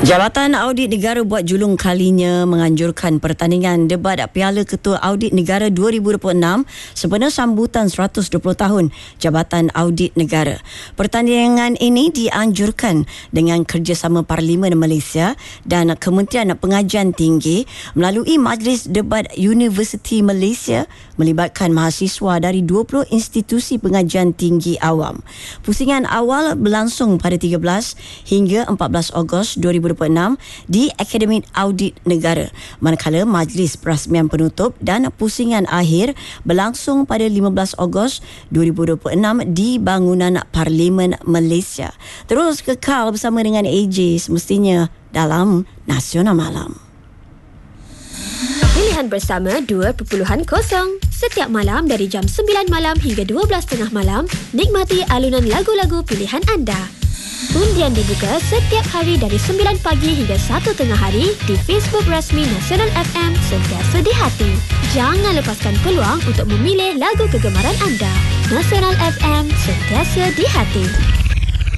Jabatan Audit Negara buat julung kalinya menganjurkan pertandingan debat Piala Ketua Audit Negara 2026 sempena sambutan 120 tahun Jabatan Audit Negara. Pertandingan ini dianjurkan dengan kerjasama Parlimen Malaysia dan Kementerian Pengajian Tinggi melalui Majlis Debat Universiti Malaysia melibatkan mahasiswa dari 20 institusi pengajian tinggi awam. Pusingan awal berlangsung pada 13 hingga 14 Ogos 2026 di Akademi Audit Negara, manakala majlis perasmian penutup dan pusingan akhir berlangsung pada 15 Ogos 2026 di bangunan Parlimen Malaysia. Terus kekal bersama dengan AJ semestinya dalam Nasional Malam. Pilihan bersama 2.0 setiap malam dari jam 9 malam hingga 12.30 malam, nikmati alunan lagu-lagu pilihan anda. Undian dibuka setiap hari dari 9 pagi hingga 1 tengah hari di Facebook rasmi Nasional FM, sentiasa di hati. Jangan lepaskan peluang untuk memilih lagu kegemaran anda. Nasional FM, sentiasa di hati.